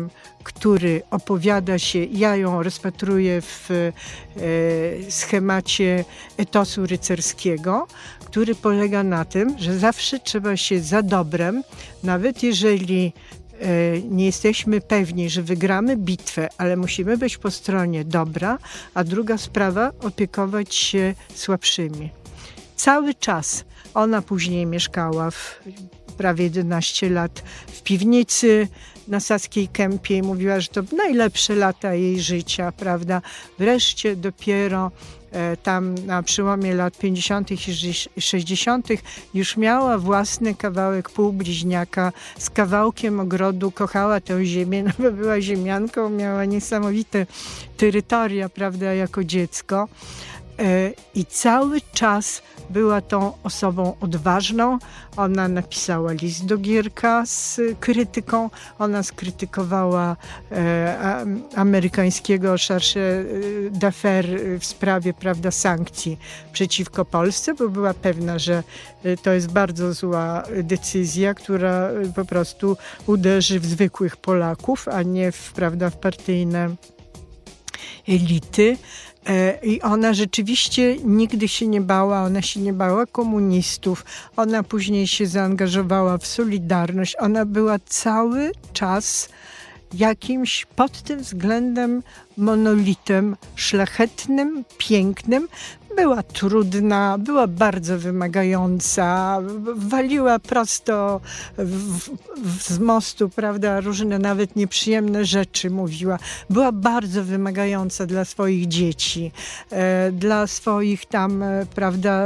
który opowiada się, ja ją rozpatruję w schemacie etosu rycerskiego, który polega na tym, że zawsze trzeba się za dobrem, nawet jeżeli nie jesteśmy pewni, że wygramy bitwę, ale musimy być po stronie dobra, a druga sprawa, opiekować się słabszymi. Cały czas. Ona później mieszkała prawie 11 lat w piwnicy na Saskiej Kępie i mówiła, że to najlepsze lata jej życia, prawda? Wreszcie dopiero tam na przełomie lat 50. i 60. już miała własny kawałek półbliźniaka z kawałkiem ogrodu, kochała tę ziemię, no bo była ziemianką, miała niesamowite terytoria, prawda, jako dziecko. I cały czas była tą osobą odważną. Ona napisała list do Gierka z krytyką. Ona skrytykowała amerykańskiego chargé d'affaires w sprawie, prawda, sankcji przeciwko Polsce, bo była pewna, że to jest bardzo zła decyzja, która po prostu uderzy w zwykłych Polaków, a nie w partyjne elity. I ona rzeczywiście nigdy się nie bała, ona się nie bała komunistów, ona później się zaangażowała w Solidarność, ona była cały czas jakimś pod tym względem monolitem szlachetnym, pięknym. Była trudna, była bardzo wymagająca, waliła prosto z mostu, prawda, różne nawet nieprzyjemne rzeczy mówiła. Była bardzo wymagająca dla swoich dzieci, dla swoich tam, prawda,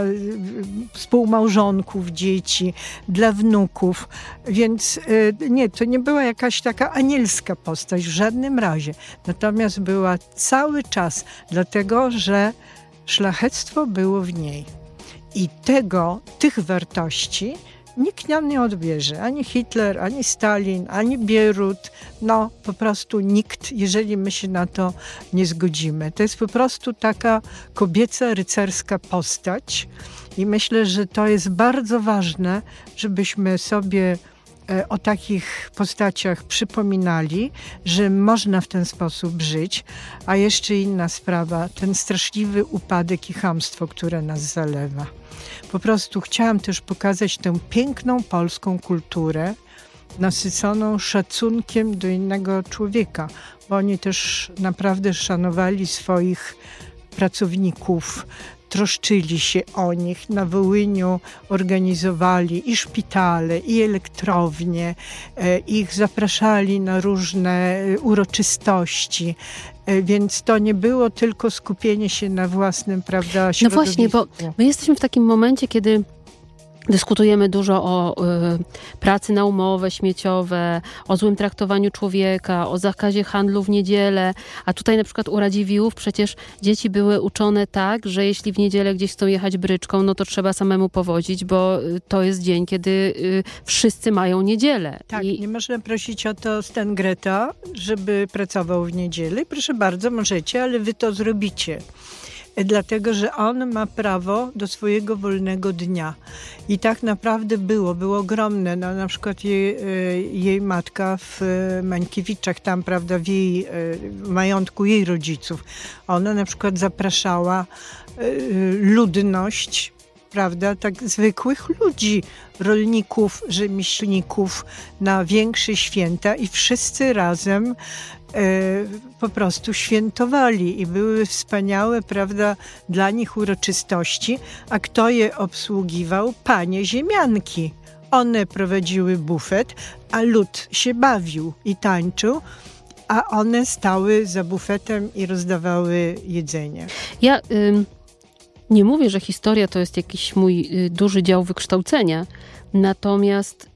współmałżonków dzieci, dla wnuków. Więc nie, to nie była jakaś taka anielska postać w żadnym razie. Natomiast była cały czas, dlatego że szlachectwo było w niej. I tych wartości nikt nam nie odbierze. Ani Hitler, ani Stalin, ani Bierut. No, po prostu nikt, jeżeli my się na to nie zgodzimy. To jest po prostu taka kobieca, rycerska postać. I myślę, że to jest bardzo ważne, żebyśmy sobie o takich postaciach przypominali, że można w ten sposób żyć, a jeszcze inna sprawa, ten straszliwy upadek i chamstwo, które nas zalewa. Po prostu chciałam też pokazać tę piękną polską kulturę, nasyconą szacunkiem do innego człowieka, bo oni też naprawdę szanowali swoich pracowników, troszczyli się o nich. Na Wołyniu organizowali i szpitale, i elektrownie, ich zapraszali na różne uroczystości. Więc to nie było tylko skupienie się na własnym, prawda, środowisku. No właśnie, bo my jesteśmy w takim momencie, kiedy dyskutujemy dużo o pracy na umowę śmieciowe, o złym traktowaniu człowieka, o zakazie handlu w niedzielę, a tutaj na przykład u Radziwiłłów przecież dzieci były uczone tak, że jeśli w niedzielę gdzieś chcą jechać bryczką, no to trzeba samemu powozić, bo to jest dzień, kiedy wszyscy mają niedzielę. Tak, nie można prosić o to Stan Greta, żeby pracował w niedzielę. Proszę bardzo, możecie, ale wy to zrobicie. Dlatego, że on ma prawo do swojego wolnego dnia. I tak naprawdę było ogromne. No, na przykład jej matka w Mańkiewiczach, tam, prawda, w majątku jej rodziców, ona na przykład zapraszała ludność, prawda, tak zwykłych ludzi, rolników, rzemieślników na większe święta i wszyscy razem po prostu świętowali i były wspaniałe, prawda, dla nich uroczystości, a kto je obsługiwał? Panie ziemianki. One prowadziły bufet, a lud się bawił i tańczył, a one stały za bufetem i rozdawały jedzenie. Ja nie mówię, że historia to jest jakiś mój duży dział wykształcenia, natomiast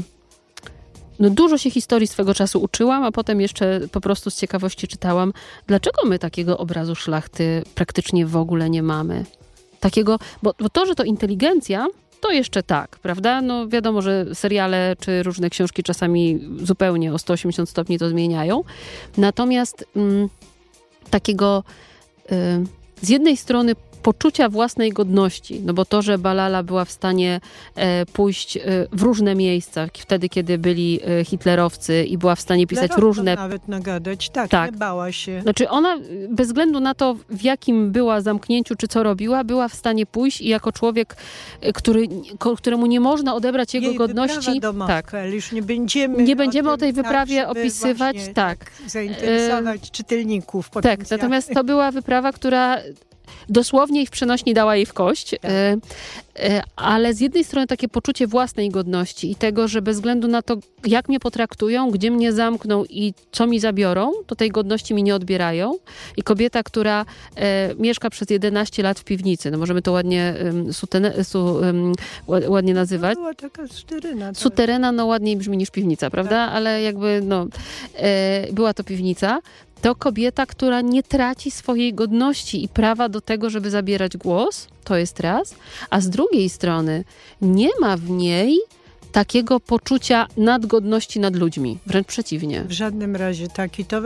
no dużo się historii swego czasu uczyłam, a potem jeszcze po prostu z ciekawości czytałam, dlaczego my takiego obrazu szlachty praktycznie w ogóle nie mamy. Takiego, bo to, że to inteligencja, to jeszcze tak, prawda? No wiadomo, że seriale czy różne książki czasami zupełnie o 180 stopni to zmieniają. Natomiast takiego z jednej strony poczucia własnej godności, no bo to, że Balala była w stanie pójść w różne miejsca, wtedy, kiedy byli hitlerowcy i była w stanie pisać różne... nawet nagadać, tak, nie bała się. Znaczy ona, bez względu na to, w jakim była zamknięciu, czy co robiła, była w stanie pójść i jako człowiek, któremu nie można odebrać jego godności... Tak, ale już nie będziemy o tej wyprawie opisywać, zainteresować czytelników. Tak, natomiast to była wyprawa, która dosłownie ich przenośni dała jej w kość, ale z jednej strony takie poczucie własnej godności i tego, że bez względu na to, jak mnie potraktują, gdzie mnie zamkną i co mi zabiorą, to tej godności mi nie odbierają. I kobieta, która mieszka przez 11 lat w piwnicy, no możemy to ładnie nazywać. To była taka suterena. Tak. Suterena, no ładniej brzmi niż piwnica, prawda? Tak. Ale jakby, była to piwnica. To kobieta, która nie traci swojej godności i prawa do tego, żeby zabierać głos, to jest raz, a z drugiej strony nie ma w niej takiego poczucia nadgodności nad ludźmi, wręcz przeciwnie. W żadnym razie tak. I to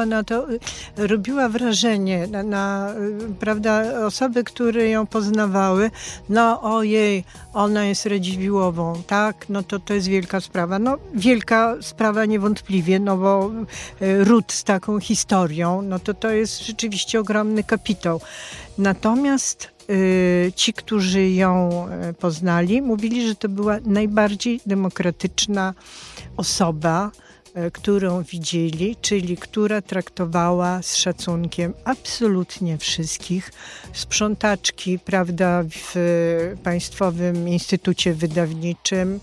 robiła wrażenie na prawda, osoby, które ją poznawały. No ojej, ona jest Radziwiłłową, tak? No to jest wielka sprawa. No wielka sprawa niewątpliwie, no bo ród z taką historią, no to jest rzeczywiście ogromny kapitał. Natomiast ci, którzy ją poznali, mówili, że to była najbardziej demokratyczna osoba, którą widzieli, czyli która traktowała z szacunkiem absolutnie wszystkich. Sprzątaczki, prawda, w Państwowym Instytucie Wydawniczym.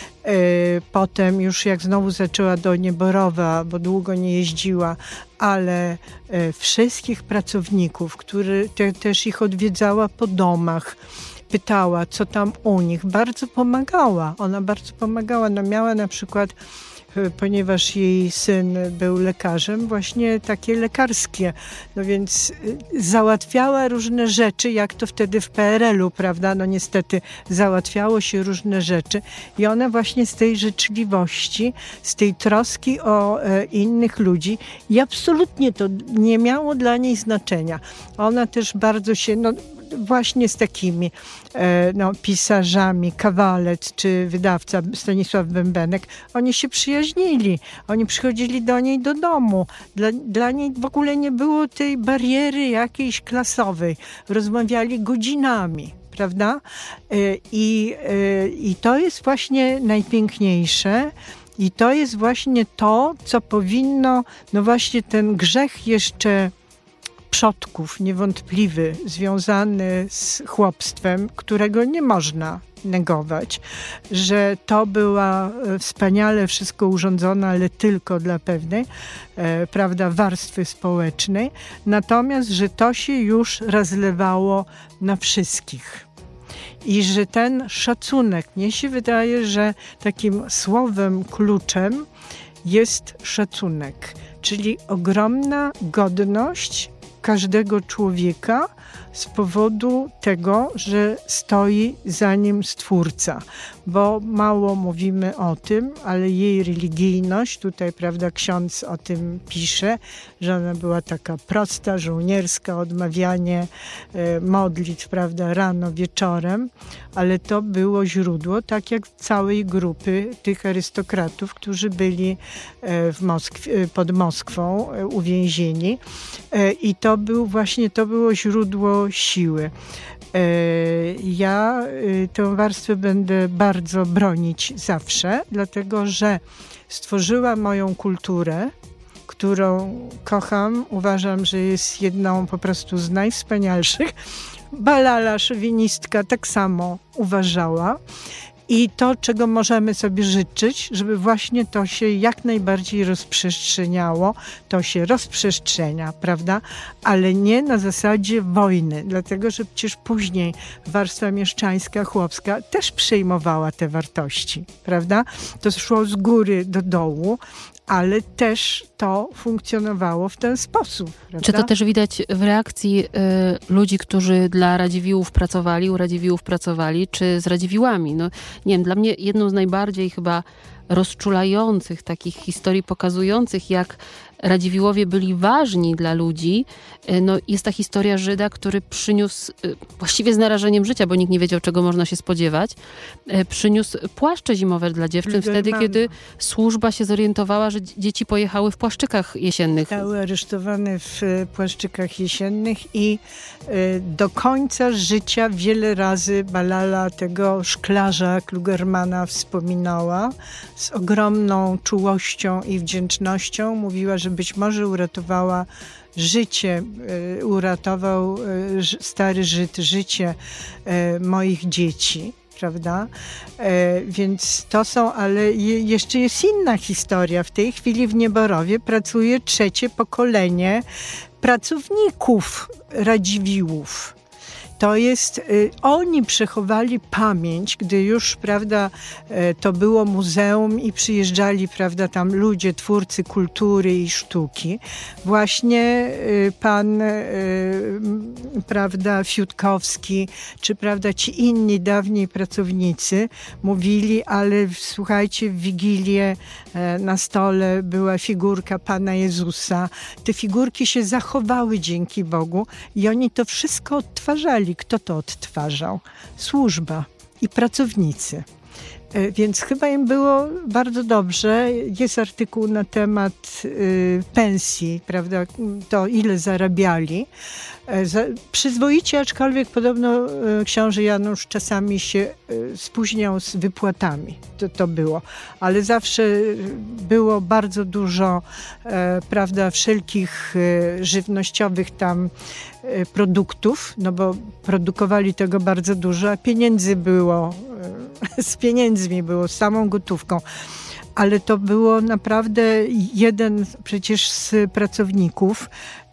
Potem już jak znowu zaczęła do Nieborowa, bo długo nie jeździła, ale wszystkich pracowników, którzy też ich odwiedzała po domach, pytała, co tam u nich. Bardzo pomagała. Ona bardzo pomagała. No miała na przykład, ponieważ jej syn był lekarzem, właśnie takie lekarskie. No więc załatwiała różne rzeczy, jak to wtedy w PRL-u, prawda? No niestety załatwiało się różne rzeczy i ona właśnie z tej życzliwości, z tej troski o innych ludzi i absolutnie to nie miało dla niej znaczenia. Ona też bardzo się, właśnie z takimi pisarzami, Kawalec czy wydawca Stanisław Bębenek, oni się przyjaźnili. Oni przychodzili do niej do domu. Dla niej w ogóle nie było tej bariery jakiejś klasowej. Rozmawiali godzinami, prawda? I to jest właśnie najpiękniejsze. I to jest właśnie to, co powinno, właśnie ten grzech jeszcze przodków niewątpliwy, związany z chłopstwem, którego nie można negować, że to była wspaniale wszystko urządzone, ale tylko dla pewnej, prawda, warstwy społecznej. Natomiast, że to się już rozlewało na wszystkich. I że ten szacunek, mnie się wydaje, że takim słowem kluczem jest szacunek, czyli ogromna godność każdego człowieka z powodu tego, że stoi za nim Stwórca. Bo mało mówimy o tym, ale jej religijność, tutaj prawda ksiądz o tym pisze, że ona była taka prosta, żołnierska, odmawianie modlitw, prawda, rano, wieczorem, ale to było źródło, tak jak całej grupy tych arystokratów, którzy byli pod Moskwą uwięzieni. I to było źródło siły. Ja tę warstwę będę bardzo bronić zawsze, dlatego że stworzyła moją kulturę, którą kocham. Uważam, że jest jedną po prostu z najwspanialszych. Balala, szowinistka, tak samo uważała. I to, czego możemy sobie życzyć, żeby właśnie to się jak najbardziej rozprzestrzeniało, to się rozprzestrzenia, prawda? Ale nie na zasadzie wojny, dlatego że przecież później warstwa mieszczańska, chłopska też przejmowała te wartości, prawda? To szło z góry do dołu, ale też to funkcjonowało w ten sposób. Prawda? Czy to też widać w reakcji ludzi, którzy dla Radziwiłłów pracowali, u Radziwiłłów pracowali, czy z Radziwiłłami? No, nie wiem, dla mnie jedną z najbardziej chyba rozczulających takich historii pokazujących, jak Radziwiłłowie byli ważni dla ludzi. No, jest ta historia Żyda, który przyniósł, właściwie z narażeniem życia, bo nikt nie wiedział, czego można się spodziewać, przyniósł płaszcze zimowe dla dziewczyn wtedy, kiedy służba się zorientowała, że dzieci pojechały w płaszczykach jesiennych. Zostały aresztowane w płaszczykach jesiennych i do końca życia wiele razy Balala tego szklarza Klugermana wspominała z ogromną czułością i wdzięcznością. Mówiła, że być może uratowała życie, uratował stary Żyd życie moich dzieci, prawda? Więc to są, ale jeszcze jest inna historia. W tej chwili w Nieborowie pracuje 3. pokolenie pracowników Radziwiłłów. To jest, oni przechowali pamięć, gdy już, prawda, to było muzeum i przyjeżdżali, prawda, tam ludzie, twórcy kultury i sztuki. Właśnie pan, prawda, Fiutkowski, czy, prawda, ci inni dawniej pracownicy mówili, ale słuchajcie, w Wigilię na stole była figurka Pana Jezusa. Te figurki się zachowały dzięki Bogu i oni to wszystko odtwarzali. Kto to odtwarzał? Służba i pracownicy. Więc chyba im było bardzo dobrze. Jest artykuł na temat pensji, prawda, to ile zarabiali. Przyzwoicie, aczkolwiek podobno książę Janusz czasami się spóźniał z wypłatami. To było. Ale zawsze było bardzo dużo, prawda, wszelkich żywnościowych tam produktów, no bo produkowali tego bardzo dużo, a pieniędzy było, z pieniędzmi było, z samą gotówką. Ale to było naprawdę jeden przecież z pracowników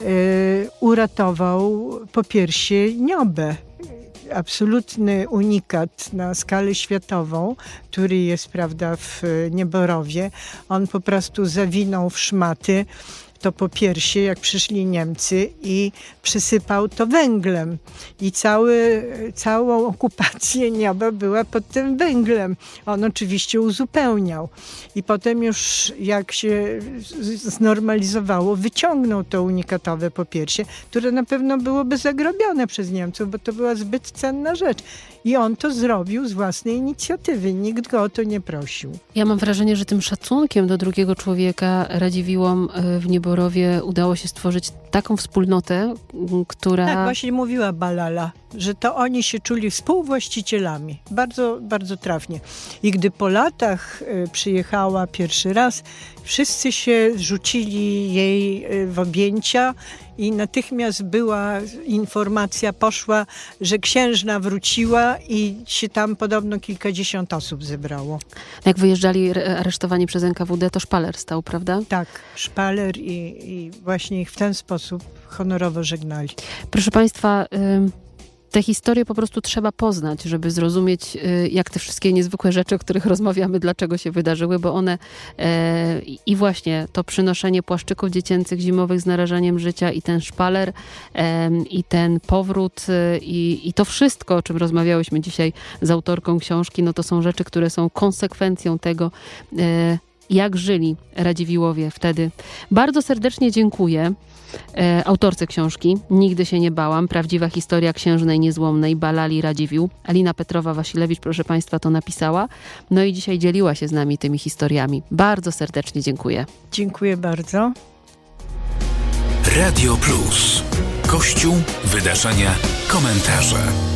uratował po piersi Niobę. Absolutny unikat na skalę światową, który jest, prawda, w Nieborowie. On po prostu zawinął w szmaty to po piersi, jak przyszli Niemcy i przysypał to węglem. I całą okupację Nioba była pod tym węglem. On oczywiście uzupełniał. I potem już jak się znormalizowało, wyciągnął to unikatowe popiersie, które na pewno byłoby zagrobione przez Niemców, bo to była zbyt cenna rzecz. I on to zrobił z własnej inicjatywy. Nikt go o to nie prosił. Ja mam wrażenie, że tym szacunkiem do drugiego człowieka Radziwiłłom w Nieborowie udało się stworzyć taką wspólnotę, która... Tak, właśnie mówiła Balala, że to oni się czuli współwłaścicielami. Bardzo, bardzo trafnie. I gdy po latach przyjechała pierwszy raz, wszyscy się rzucili jej w objęcia i natychmiast była informacja, poszła, że księżna wróciła i się tam podobno kilkadziesiąt osób zebrało. Jak wyjeżdżali aresztowani przez NKWD, to szpaler stał, prawda? Tak, szpaler i właśnie ich w ten sposób honorowo żegnali. Proszę Państwa, te historie po prostu trzeba poznać, żeby zrozumieć, jak te wszystkie niezwykłe rzeczy, o których rozmawiamy, dlaczego się wydarzyły, bo one i właśnie to przynoszenie płaszczyków dziecięcych zimowych z narażaniem życia i ten szpaler i ten powrót i to wszystko, o czym rozmawiałyśmy dzisiaj z autorką książki, no to są rzeczy, które są konsekwencją tego, jak żyli Radziwiłłowie wtedy. Bardzo serdecznie dziękuję autorce książki Nigdy się nie bałam. Prawdziwa historia księżnej niezłomnej Balali Radziwiłł. Alina Petrowa-Wasilewicz, proszę Państwa, to napisała. No i dzisiaj dzieliła się z nami tymi historiami. Bardzo serdecznie dziękuję. Dziękuję bardzo. Radio Plus. Kościół, wydarzenia, komentarze.